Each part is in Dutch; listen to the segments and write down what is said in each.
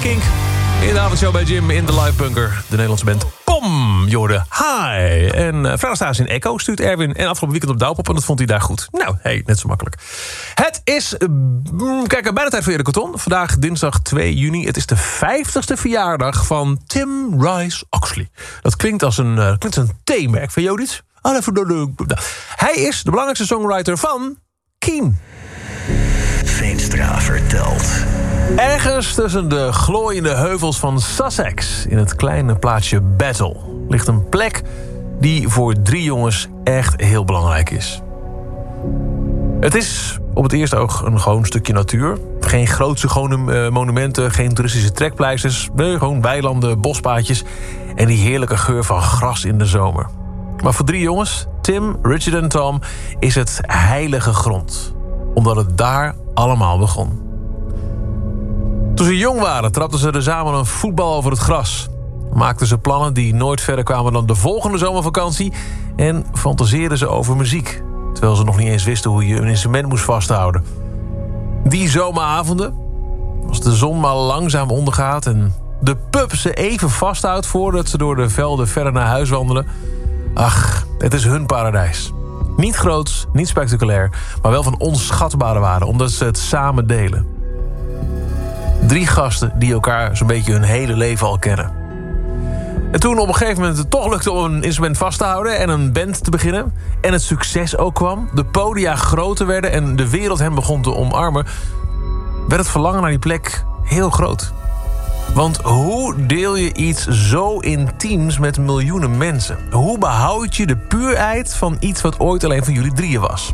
Kink. In de avondshow bij Jim in de Live Bunker. De Nederlandse band POM. Jorde, hi. En vrijdag staan ze in Echo, stuurt Erwin. En afgelopen weekend op Douwpop en dat vond hij daar goed. Nou, hey, net zo makkelijk. Het is, bijna tijd voor Erik Corton. Vandaag dinsdag 2 juni. Het is de 50ste verjaardag van Tim Rice Oxley. Dat klinkt als een theemerk. Van jou iets? Hij is de belangrijkste songwriter van Keen. Veenstra vertelt. Ergens tussen de glooiende heuvels van Sussex, in het kleine plaatsje Battle, ligt een plek die voor 3 jongens echt heel belangrijk is. Het is op het eerste oog een gewoon stukje natuur. Geen grootse gewone monumenten, geen toeristische trekpleisters. Nee, gewoon weilanden, bospaadjes en die heerlijke geur van gras in de zomer. Maar voor 3 jongens, Tim, Richard en Tom, is het heilige grond. Omdat het daar allemaal begon. Toen ze jong waren, trapten ze er samen een voetbal over het gras. Maakten ze plannen die nooit verder kwamen dan de volgende zomervakantie. En fantaseerden ze over muziek. Terwijl ze nog niet eens wisten hoe je een instrument moest vasthouden. Die zomeravonden, als de zon maar langzaam ondergaat en de pub ze even vasthoudt voordat ze door de velden verder naar huis wandelen. Ach, het is hun paradijs. Niet groots, niet spectaculair, maar wel van onschatbare waarde, omdat ze het samen delen. 3 gasten die elkaar zo'n beetje hun hele leven al kennen. En toen op een gegeven moment het toch lukte om een instrument vast te houden en een band te beginnen, en het succes ook kwam, de podia groter werden en de wereld hem begon te omarmen, werd het verlangen naar die plek heel groot. Want hoe deel je iets zo intiems met miljoenen mensen? Hoe behoud je de puurheid van iets wat ooit alleen van jullie 3 was?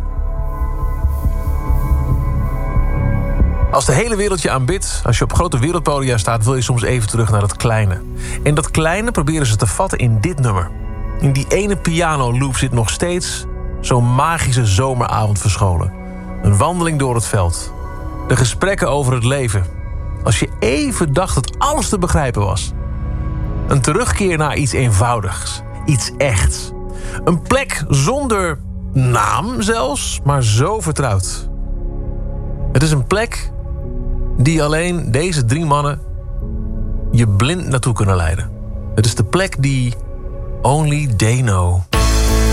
Als de hele wereld je aanbidt, als je op grote wereldpodia staat, wil je soms even terug naar dat kleine. En dat kleine proberen ze te vatten in dit nummer. In die ene pianoloop zit nog steeds zo'n magische zomeravond verscholen. Een wandeling door het veld. De gesprekken over het leven. Als je even dacht dat alles te begrijpen was. Een terugkeer naar iets eenvoudigs. Iets echts. Een plek zonder naam zelfs, maar zo vertrouwd. Het is een plek die alleen deze 3 mannen je blind naartoe kunnen leiden. Het is de plek die only they know.